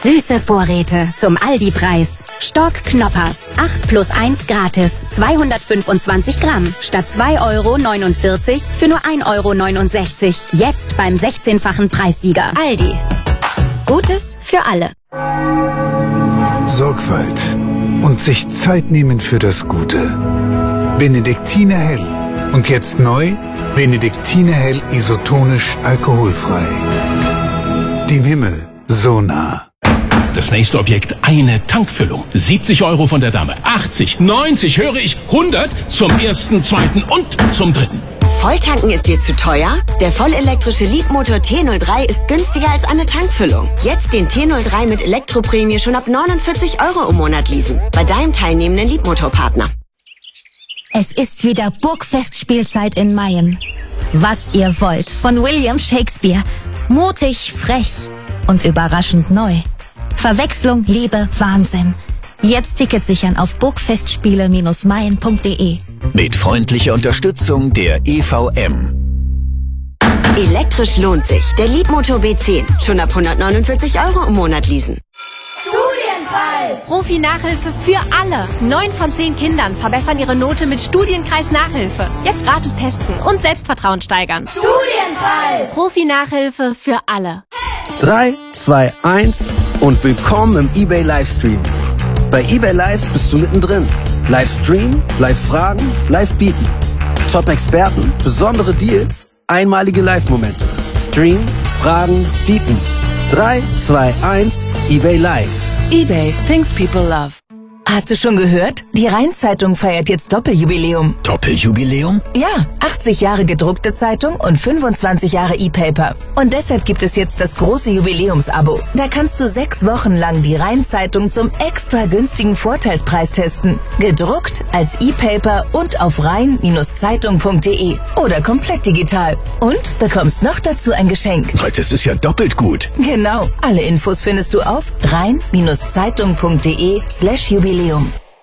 Süße Vorräte zum Aldi-Preis. Stork Knoppers, 8 plus 1 gratis, 225 Gramm, statt 2,49 € für nur 1,69 €. Jetzt beim 16-fachen Preissieger. Aldi. Gutes für alle. Sorgfalt und sich Zeit nehmen für das Gute. Benediktine Hell. Und jetzt neu, Benediktine Hell isotonisch alkoholfrei. Dem Himmel so nah. Das nächste Objekt, eine Tankfüllung. 70 € von der Dame, 80, 90, höre ich, 100 zum ersten, zweiten und zum dritten. Volltanken ist dir zu teuer? Der vollelektrische Leapmotor T03 ist günstiger als eine Tankfüllung. Jetzt den T03 mit Elektroprämie schon ab 49 € im Monat leasen. Bei deinem teilnehmenden Leapmotor-Partner. Es ist wieder Burgfestspielzeit in Mayen. Was ihr wollt von William Shakespeare. Mutig, frech und überraschend neu. Verwechslung, Liebe, Wahnsinn. Jetzt Tickets sichern auf burgfestspiele-mayen.de. Mit freundlicher Unterstützung der EVM. Elektrisch lohnt sich. Der Leapmotor B10. Schon ab 149 € im Monat leasen. Studienpreis! Profi-Nachhilfe für alle. 9 von 10 Kindern verbessern ihre Note mit Studienkreis-Nachhilfe. Jetzt gratis testen und Selbstvertrauen steigern. Studienpreis! Profi-Nachhilfe für alle. 3, 2, 1 und willkommen im eBay Livestream. Bei eBay Live bist du mittendrin. Livestream, Live-Fragen, Live-Bieten. Top-Experten, besondere Deals, einmalige Live-Momente. Stream, Fragen, Bieten. 3, 2, 1, eBay Live. eBay, things people love. Hast du schon gehört? Die Rhein-Zeitung feiert jetzt Doppeljubiläum. Doppeljubiläum? Ja, 80 Jahre gedruckte Zeitung und 25 Jahre E-Paper. Und deshalb gibt es jetzt das große Jubiläumsabo. Da kannst du 6 Wochen lang die Rhein-Zeitung zum extra günstigen Vorteilspreis testen. Gedruckt, als E-Paper und auf rhein-zeitung.de oder komplett digital. Und bekommst noch dazu ein Geschenk. Das ist ja doppelt gut. Genau. Alle Infos findest du auf rhein-zeitung.de/Jubiläum. Die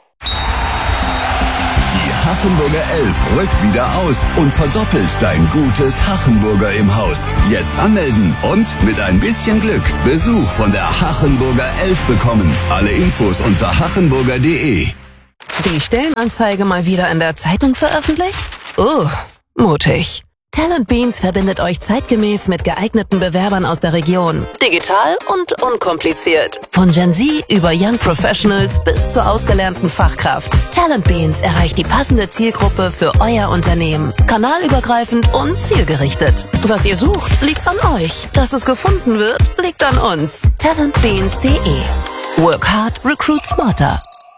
Hachenburger 11 rückt wieder aus und verdoppelt dein gutes Hachenburger im Haus. Jetzt anmelden und mit ein bisschen Glück Besuch von der Hachenburger 11 bekommen. Alle Infos unter hachenburger.de. Die Stellenanzeige mal wieder in der Zeitung veröffentlicht? Mutig. Talent Beans verbindet euch zeitgemäß mit geeigneten Bewerbern aus der Region. Digital und unkompliziert. Von Gen Z über Young Professionals bis zur ausgelernten Fachkraft. Talent Beans erreicht die passende Zielgruppe für euer Unternehmen. Kanalübergreifend und zielgerichtet. Was ihr sucht, liegt an euch. Dass es gefunden wird, liegt an uns. Talentbeans.de. Work hard, recruit smarter.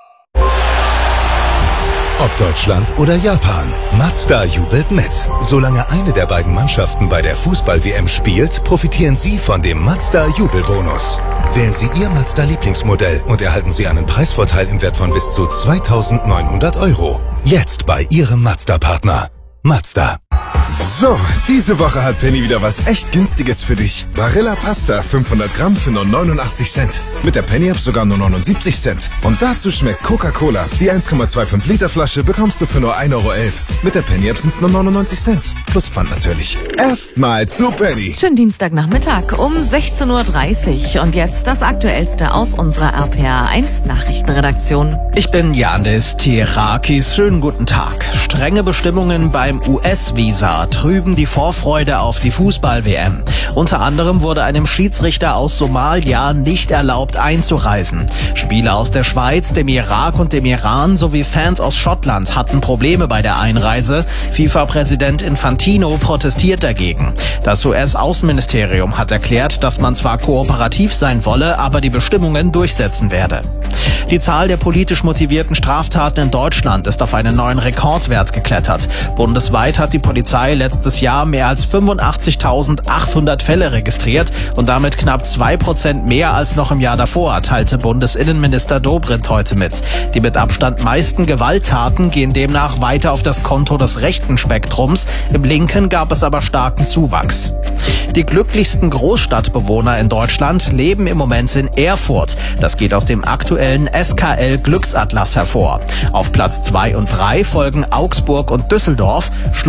Ob Deutschland oder Japan, Mazda jubelt mit. Solange eine der beiden Mannschaften bei der Fußball-WM spielt, profitieren Sie von dem Mazda-Jubelbonus. Wählen Sie Ihr Mazda-Lieblingsmodell und erhalten Sie einen Preisvorteil im Wert von bis zu 2.900 €. Jetzt bei Ihrem Mazda-Partner. Mazda. So, diese Woche hat Penny wieder was echt Günstiges für dich. Barilla Pasta 500 Gramm für nur 89 Cent. Mit der Penny App sogar nur 79 Cent. Und dazu schmeckt Coca-Cola. Die 1,25 Liter Flasche bekommst du für nur 1,11 €. Mit der Penny App sind es nur 99 Cent. Plus Pfand natürlich. Erstmal zu Penny. Schönen Dienstagnachmittag um 16:30 Uhr. Und jetzt das Aktuellste aus unserer RPA1 Nachrichtenredaktion. Ich bin Janis Tierakis. Schönen guten Tag. Strenge Bestimmungen beim US-Visa trüben die Vorfreude auf die Fußball-WM. Unter anderem wurde einem Schiedsrichter aus Somalia nicht erlaubt einzureisen. Spieler aus der Schweiz, dem Irak und dem Iran sowie Fans aus Schottland hatten Probleme bei der Einreise. FIFA-Präsident Infantino protestiert dagegen. Das US-Außenministerium hat erklärt, dass man zwar kooperativ sein wolle, aber die Bestimmungen durchsetzen werde. Die Zahl der politisch motivierten Straftaten in Deutschland ist auf einen neuen Rekordwert geklettert. Bundesweit hat die Polizei letztes Jahr mehr als 85.800 Fälle registriert und damit knapp 2% mehr als noch im Jahr davor, teilte Bundesinnenminister Dobrindt heute mit. Die mit Abstand meisten Gewalttaten gehen demnach weiter auf das Konto des rechten Spektrums. Im linken gab es aber starken Zuwachs. Die glücklichsten Großstadtbewohner in Deutschland leben im Moment in Erfurt. Das geht aus dem aktuellen SKL Glücksatlas hervor. Auf Platz 2 und 3 folgen Augsburg und Düsseldorf. Schlusslicht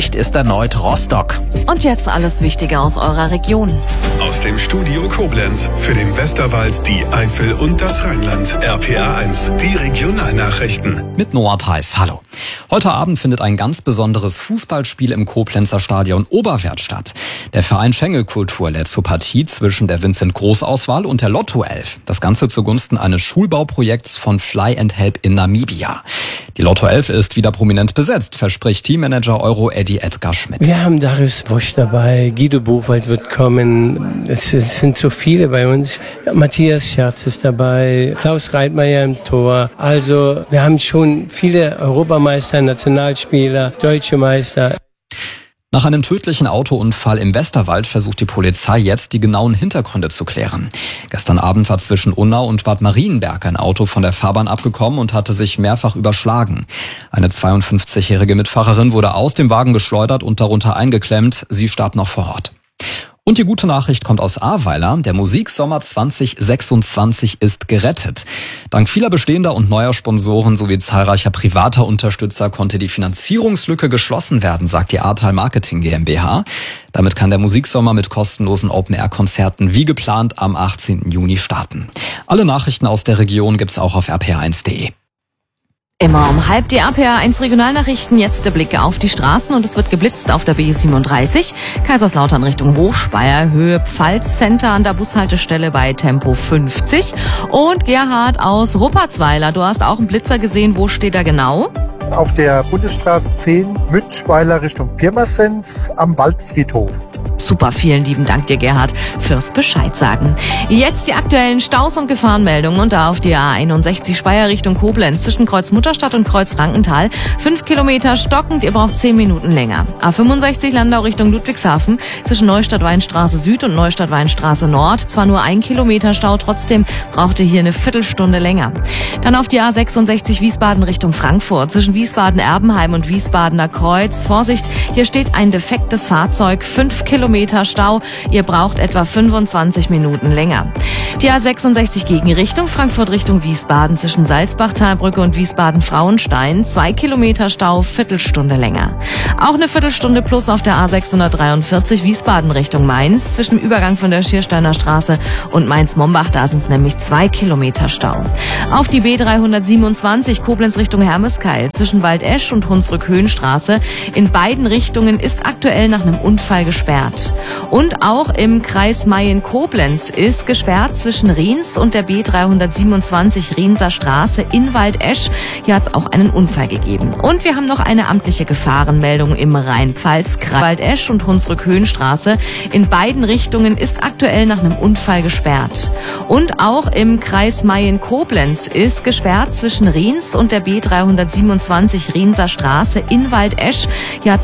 Aussicht ist erneut Rostock. Und jetzt alles Wichtige aus eurer Region. Aus dem Studio Koblenz für den Westerwald, die Eifel und das Rheinland. RPA 1, die Regionalnachrichten. Mit Noah Theis, hallo. Heute Abend findet ein ganz besonderes Fußballspiel im Koblenzer Stadion Oberwert statt. Der Verein Schengelkultur lädt zur Partie zwischen der Vincent-Groß-Auswahl und der Lotto 11. Das Ganze zugunsten eines Schulbauprojekts von Fly and Help in Namibia. Die Lotto 11 ist wieder prominent besetzt, verspricht Teammanager Euro Eddie Edgar Schmidt. Wir haben Darius Bosch dabei, Guido Buchwald wird kommen, es sind so viele bei uns. Matthias Scherz ist dabei, Klaus Reitmeier im Tor. Also wir haben schon viele Europameister, Nationalspieler, deutsche Meister. Nach einem tödlichen Autounfall im Westerwald versucht die Polizei jetzt, die genauen Hintergründe zu klären. Gestern Abend war zwischen Unna und Bad Marienberg ein Auto von der Fahrbahn abgekommen und hatte sich mehrfach überschlagen. Eine 52-jährige Mitfahrerin wurde aus dem Wagen geschleudert und darunter eingeklemmt. Sie starb noch vor Ort. Und die gute Nachricht kommt aus Ahrweiler. Der Musiksommer 2026 ist gerettet. Dank vieler bestehender und neuer Sponsoren sowie zahlreicher privater Unterstützer konnte die Finanzierungslücke geschlossen werden, sagt die Ahrtal Marketing GmbH. Damit kann der Musiksommer mit kostenlosen Open-Air-Konzerten wie geplant am 18. Juni starten. Alle Nachrichten aus der Region gibt's auch auf rpa1.de. Immer um halb die RPA 1 Regionalnachrichten, jetzt der Blick auf die Straßen und es wird geblitzt auf der B37, Kaiserslautern Richtung Hochspeyer, Höhe Pfalz-Center an der Bushaltestelle bei Tempo 50 und Gerhard aus Ruppertsweiler, du hast auch einen Blitzer gesehen, wo steht er genau? Auf der Bundesstraße 10, Münchweiler Richtung Pirmasens am Waldfriedhof. Super, vielen lieben Dank dir, Gerhard, fürs Bescheid sagen. Jetzt die aktuellen Staus- und Gefahrenmeldungen und da auf die A61 Speyer Richtung Koblenz zwischen Kreuz Mutterstadt und Kreuz Frankenthal. 5 Kilometer stockend, ihr braucht 10 Minuten länger. A65 Landau Richtung Ludwigshafen zwischen Neustadt-Weinstraße Süd und Neustadt-Weinstraße Nord. Zwar nur 1 Kilometer Stau, trotzdem braucht ihr hier eine Viertelstunde länger. Dann auf die A66 Wiesbaden Richtung Frankfurt zwischen Wiesbaden-Erbenheim und Wiesbadener Kreuz. Vorsicht, hier steht ein defektes Fahrzeug, 5 Kilometer Stau. Ihr braucht etwa 25 Minuten länger. Die A66 Gegenrichtung Frankfurt Richtung Wiesbaden zwischen Salzbachtalbrücke und Wiesbaden-Frauenstein. 2 Kilometer Stau, Viertelstunde länger. Auch eine Viertelstunde plus auf der A643 Wiesbaden Richtung Mainz zwischen dem Übergang von der Schiersteiner Straße und Mainz-Mombach. Da sind es nämlich 2 Kilometer Stau. Auf die B327 Koblenz Richtung Hermeskeil zwischen Waldesch und Hunsrück-Höhenstraße. In beiden Richtungen ist aktuell nach einem Unfall gesperrt. Und auch im Kreis Mayen-Koblenz ist gesperrt zwischen Riens und der B327 Rienser Straße in Waldesch. Hier hat es auch einen Unfall gegeben. Und wir haben noch eine amtliche Gefahrenmeldung im Rhein-Pfalz-Kreis. Waldesch und Hunsrück-Höhenstraße. In beiden Richtungen ist aktuell nach einem Unfall gesperrt. Und auch im Kreis Mayen-Koblenz ist gesperrt zwischen Riens und der B327 Rienser Straße in Waldesch. Hier hat's